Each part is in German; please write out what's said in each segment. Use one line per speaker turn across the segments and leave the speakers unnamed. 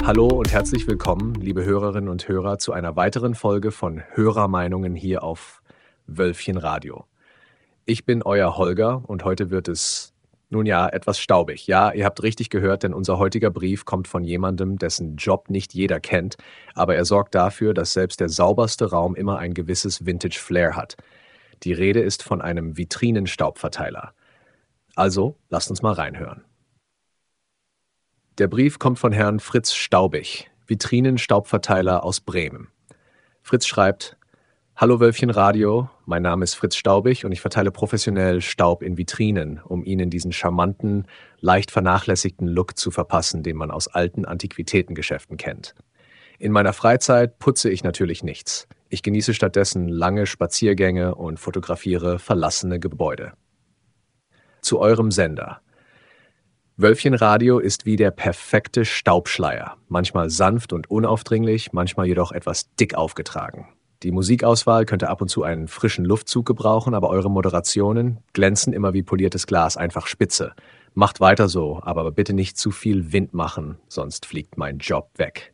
Hallo und herzlich willkommen, liebe Hörerinnen und Hörer, zu einer weiteren Folge von Hörermeinungen hier auf Wölfchen Radio. Ich bin euer Holger und heute wird es, nun ja, etwas staubig. Ja, ihr habt richtig gehört, denn unser heutiger Brief kommt von jemandem, dessen Job nicht jeder kennt, aber er sorgt dafür, dass selbst der sauberste Raum immer ein gewisses Vintage-Flair hat. Die Rede ist von einem Vitrinenstaubverteiler. Also, lasst uns mal reinhören. Der Brief kommt von Herrn Fritz Staubig, Vitrinenstaubverteiler aus Bremen. Fritz schreibt: Hallo Wölfchen Radio, mein Name ist Fritz Staubig und ich verteile professionell Staub in Vitrinen, um Ihnen diesen charmanten, leicht vernachlässigten Look zu verpassen, den man aus alten Antiquitätengeschäften kennt. In meiner Freizeit putze ich natürlich nichts. Ich genieße stattdessen lange Spaziergänge und fotografiere verlassene Gebäude. Zu eurem Sender. Wölfchen Radio ist wie der perfekte Staubschleier, manchmal sanft und unaufdringlich, manchmal jedoch etwas dick aufgetragen. Die Musikauswahl könnte ab und zu einen frischen Luftzug gebrauchen, aber eure Moderationen glänzen immer wie poliertes Glas, einfach spitze. Macht weiter so, aber bitte nicht zu viel Wind machen, sonst fliegt mein Job weg.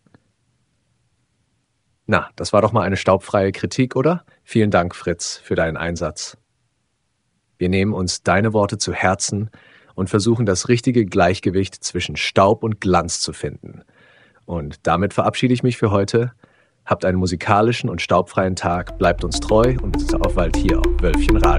Na, das war doch mal eine staubfreie Kritik, oder? Vielen Dank, Fritz, für deinen Einsatz. Wir nehmen uns deine Worte zu Herzen und versuchen, das richtige Gleichgewicht zwischen Staub und Glanz zu finden. Und damit verabschiede ich mich für heute. Habt einen musikalischen und staubfreien Tag, bleibt uns treu und bis auf bald hier auf Wölfchen Radio.